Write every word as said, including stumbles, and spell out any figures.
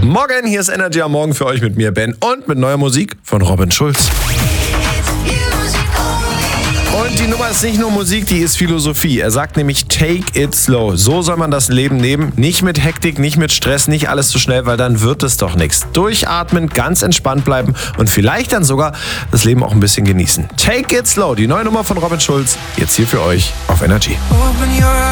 Morgen, hier ist Energy am Morgen für euch mit mir, Ben, und mit neuer Musik von Robin Schulz. Und die Nummer ist nicht nur Musik, die ist Philosophie. Er sagt nämlich, take it slow. So soll man das Leben nehmen. Nicht mit Hektik, nicht mit Stress, nicht alles zu schnell, weil dann wird es doch nichts. Durchatmen, ganz entspannt bleiben und vielleicht dann sogar das Leben auch ein bisschen genießen. Take it slow, die neue Nummer von Robin Schulz, jetzt hier für euch auf Energy.